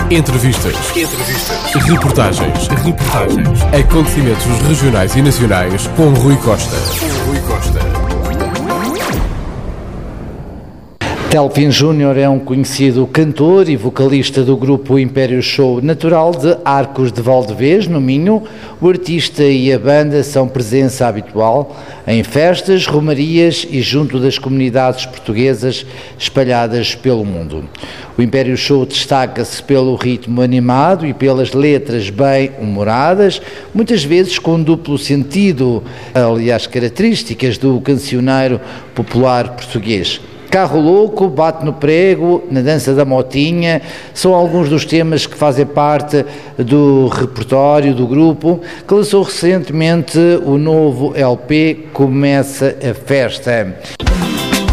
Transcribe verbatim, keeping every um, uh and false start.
Entrevistas. Entrevistas. Reportagens. Reportagens. Acontecimentos regionais e nacionais com Rui Costa. Rui Costa. Telfin Júnior é um conhecido cantor e vocalista do grupo Império Show, natural de Arcos de Valdevez, no Minho. O artista e a banda são presença habitual em festas, romarias e junto das comunidades portuguesas espalhadas pelo mundo. O Império Show destaca-se pelo ritmo animado e pelas letras bem humoradas, muitas vezes com duplo sentido, aliás, características do cancioneiro popular português. Carro Louco, Bate no Prego, Na Dança da Motinha, são alguns dos temas que fazem parte do repertório do grupo, que lançou recentemente o novo L P Começa a Festa.